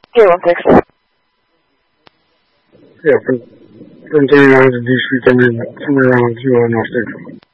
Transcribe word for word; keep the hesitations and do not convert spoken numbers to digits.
Yeah, one six. Yeah, from, from thirty-nine to D Street, coming in somewhere around two on North Central.